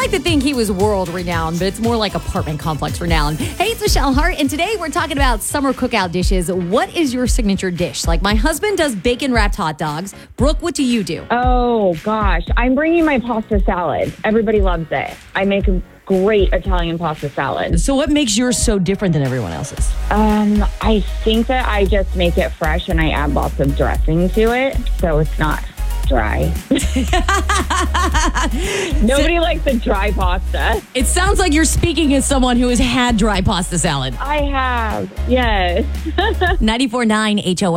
like to think he was world renowned, but it's more like apartment complex renowned. Hey, it's Michelle Hart, and today we're talking about summer cookout dishes. What is your signature dish? Like, my husband does bacon wrapped hot dogs. Brooke, what do you do? Oh, gosh. I'm bringing my pasta salad. Everybody loves it. I make a great Italian pasta salad. So what makes yours so different than everyone else's? I think that I just make it fresh and I add lots of dressing to it, so it's not dry. Nobody likes a dry pasta. It sounds like you're speaking as someone who has had dry pasta salad. I have, yes. 94.9 HOS.